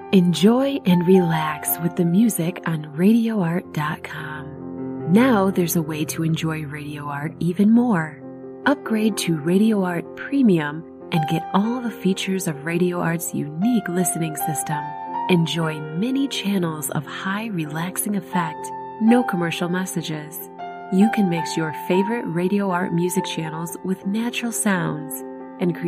Enjoy and relax with the music on RadioArt.com. Now there's a way to enjoy Radio Art even more. Upgrade to Radio Art Premium and get all the features of Radio Art's unique listening system. Enjoy many channels of high relaxing effect, no commercial messages. You can mix your favorite Radio Art music channels with natural sounds and create